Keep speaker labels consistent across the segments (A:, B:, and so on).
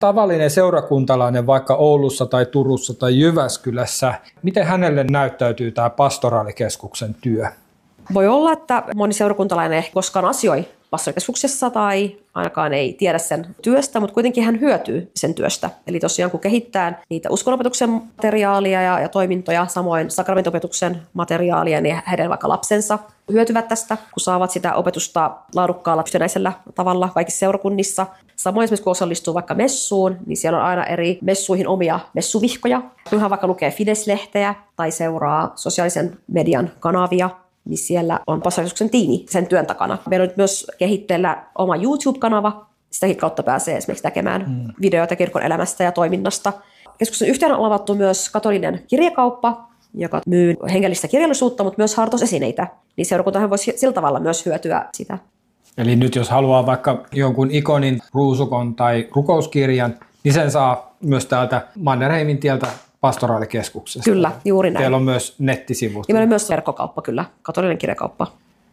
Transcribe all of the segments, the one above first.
A: tavallinen seurakuntalainen vaikka Oulussa tai Turussa tai Jyväskylässä, miten hänelle näyttäytyy tämä pastoraalikeskuksen työ?
B: Voi olla, että moni seurakuntalainen ei koskaan asioi pastorikeskuksessa tai ainakaan ei tiedä sen työstä, mutta kuitenkin hän hyötyy sen työstä. Eli tosiaan kun kehittää niitä uskonopetuksen materiaalia ja toimintoja, samoin sakramentopetuksen materiaalia, niin heidän vaikka lapsensa hyötyvät tästä, kun saavat sitä opetusta laadukkaalla yhtenäisellä tavalla kaikissa seurakunnissa. Samoin esimerkiksi kun osallistuu vaikka messuun, niin siellä on aina eri messuihin omia messuvihkoja. Kun hän vaikka lukee Fides-lehteä tai seuraa sosiaalisen median kanavia, niin siellä on pastorikeskuksen tiimi sen työn takana. Meillä on nyt myös kehitteillä oma YouTube-kanava. Sitäkin kautta pääsee esimerkiksi näkemään videoita kirkon elämästä ja toiminnasta. Keskuksen yhteyden on avattu myös katolinen kirjakauppa, joka myy hengellistä kirjallisuutta, mutta myös hartausesineitä. Niin seurakuntahan voisi sillä tavalla myös hyötyä sitä.
A: Eli nyt jos haluaa vaikka jonkun ikonin, ruusukon tai rukouskirjan, niin sen saa myös täältä Mannerheimin tieltä pastoraalikeskuksesta.
B: Kyllä, juuri näin.
A: Teillä on myös nettisivut.
B: Ja meillä on myös verkkokauppa, kyllä, katolinen kirjakauppa.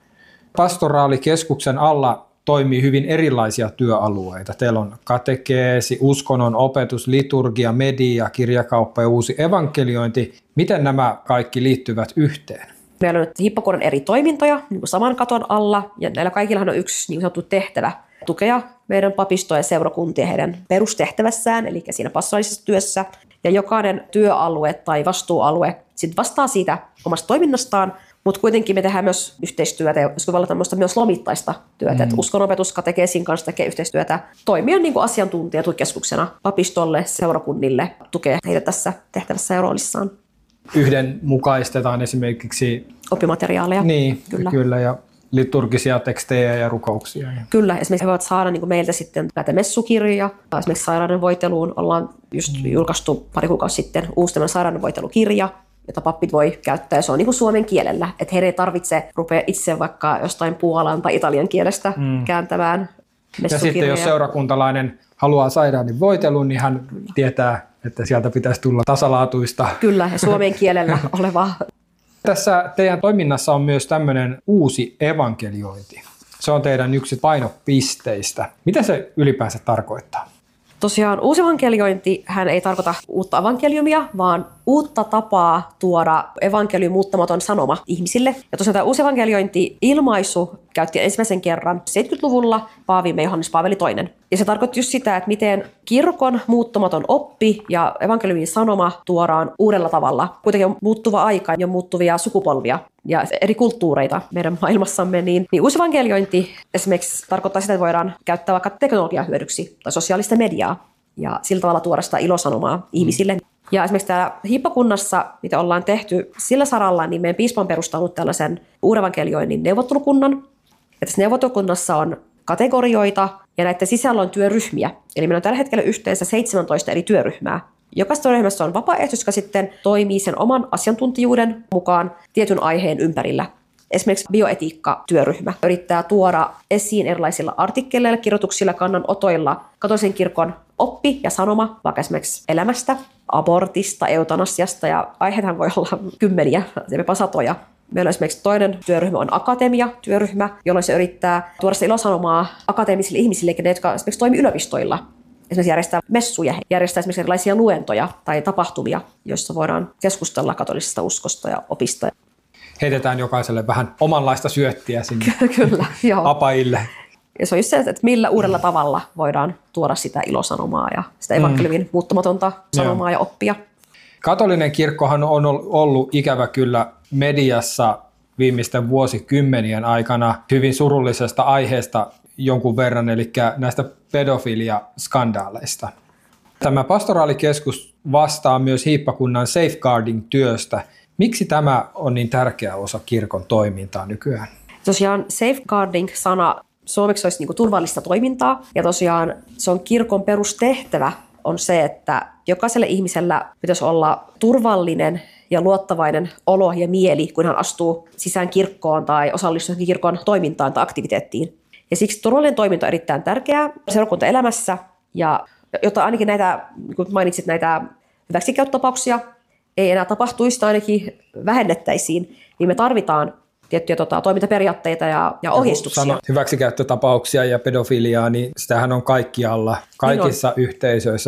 A: Pastoraalikeskuksen alla toimii hyvin erilaisia työalueita. Teillä on katekeesi, uskonnon opetus, liturgia, media, kirjakauppa ja uusi evankeliointi. Miten nämä kaikki liittyvät yhteen?
B: Meillä on nyt hiippakunnan eri toimintoja niin kuin saman katon alla, ja näillä kaikillahan on yksi niin sanottu tehtävä tukea meidän papistoja ja seurakuntia heidän perustehtävässään, eli siinä pastoraalisessa työssä. Ja jokainen työalue tai vastuualue sit vastaa siitä omasta toiminnastaan, mutta kuitenkin me tehdään myös yhteistyötä, ja joskus voi olla tämmöistä myös lomittaista työtä, että uskonopetus katekeesin kanssa tekee yhteistyötä, toimia niin kuin asiantuntijakeskuksena papistolle, seurakunnille, tukee heitä tässä tehtävässä ja roolissaan.
A: Yhdenmukaistetaan esimerkiksi
B: oppimateriaaleja.
A: Niin, kyllä ja liturgisia tekstejä ja rukouksia.
B: Kyllä, esimerkiksi he voivat saada niin kuin meiltä sitten näitä messukirjoja. Esimerkiksi sairauden voiteluun ollaan just julkaistu pari kuukausi sitten uusi tämän sairauden voitelukirja, jota pappit voi käyttää, ja se on niin kuin suomen kielellä. Että heidän ei tarvitse rupea itse vaikka jostain puolan tai italian kielestä kääntämään messukirjoja.
A: Ja sitten jos seurakuntalainen haluaa sairauden voiteluun, niin hän tietää, että sieltä pitäisi tulla tasalaatuista.
B: Kyllä, ja suomen kielellä olevaa.
A: Tässä teidän toiminnassa on myös tämmöinen uusi evankeliointi. Se on teidän yksi painopisteistä. Mitä se ylipäänsä tarkoittaa?
B: Tosiaan uusi evankeliointi hän ei tarkoita uutta evankeliumia, vaan uutta tapaa tuoda evankeliumin muuttamaton sanoma ihmisille. Ja tosiaan tämä uusi evankeliointi-ilmaisu käytti ensimmäisen kerran 70-luvulla Paavimme Johannes Paavali II. Ja se tarkoitti just sitä, että miten kirkon muuttamaton oppi ja evankeliumin sanoma tuodaan uudella tavalla. Kuitenkin on muuttuva aika ja muuttuvia sukupolvia ja eri kulttuureita meidän maailmassamme, niin uusi evankeliointi esimerkiksi tarkoittaa sitä, että voidaan käyttää vaikka teknologiaa hyödyksi tai sosiaalista mediaa ja sillä tavalla tuoda sitä ilosanomaa ihmisille. Ja esimerkiksi täällä hiippakunnassa, mitä ollaan tehty sillä saralla, niin meidän piispa on perustanut tällaisen uuden evankelioinnin neuvottelukunnan. Ja tässä neuvottelukunnassa on kategorioita ja näiden sisällä on työryhmiä. Eli meillä on tällä hetkellä yhteensä 17 eri työryhmää. Jokaisessa työryhmässä on vapaaehtois, joka sitten toimii sen oman asiantuntijuuden mukaan tietyn aiheen ympärillä. Esimerkiksi bioetiikka-työryhmä yrittää tuoda esiin erilaisilla artikkeleilla, kirjoituksilla, kannanotoilla katolisen kirkon oppi ja sanoma, vaikka esimerkiksi elämästä, abortista, eutanasiasta, ja aiheethan voi olla kymmeniä, jopa satoja. Meillä on esimerkiksi toinen työryhmä on akatemia-työryhmä, jolloin se yrittää tuoda sitä ilosanomaa akateemisille ihmisille, jotka esimerkiksi toimii yliopistoilla. Esimerkiksi järjestää messuja, järjestää esimerkiksi erilaisia luentoja tai tapahtumia, joissa voidaan keskustella katolisesta uskosta ja opista.
A: Heitetään jokaiselle vähän omanlaista syöttiä sinne
B: Kyllä, joo.
A: apaille.
B: Ja se on just se, että millä uudella tavalla voidaan tuoda sitä ilosanomaa ja sitä evankeliumin muuttamatonta sanomaa ja oppia.
A: Katolinen kirkkohan on ollut ikävä kyllä mediassa viimeisten vuosikymmenien aikana hyvin surullisesta aiheesta jonkun verran, eli näistä pedofilia-skandaaleista. Tämä pastoraalikeskus vastaa myös hiippakunnan safeguarding-työstä. Miksi tämä on niin tärkeä osa kirkon toimintaa nykyään?
B: Tosiaan safeguarding-sana suomeksi olisi niin kuin turvallista toimintaa, ja tosiaan se on kirkon perustehtävä on se, että jokaiselle ihmisellä pitäisi olla turvallinen ja luottavainen olo ja mieli, kun hän astuu sisään kirkkoon tai osallistuu kirkon toimintaan tai aktiviteettiin. Ja siksi turvallinen toiminta on erittäin tärkeää seurakuntaelämässä, ja jotta ainakin näitä, kun mainitsit näitä hyväksikäyttötapauksia, ei enää tapahtuisi tai ainakin vähennettäisiin, niin me tarvitaan tiettyjä toimintaperiaatteita ja ohjeistuksia.
A: Hyväksikäyttötapauksia ja pedofiliaa, niin sitähän on kaikkialla, kaikissa yhteisöissä